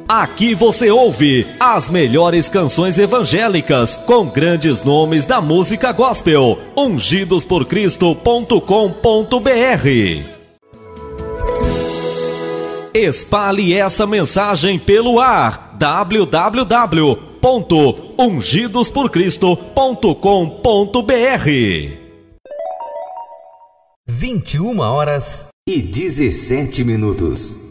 Aqui você ouve as melhores canções evangélicas com grandes nomes da música gospel. ungidosporcristo.com.br. Espalhe essa mensagem pelo ar. www.ungidosporcristo.com.br. 21h17.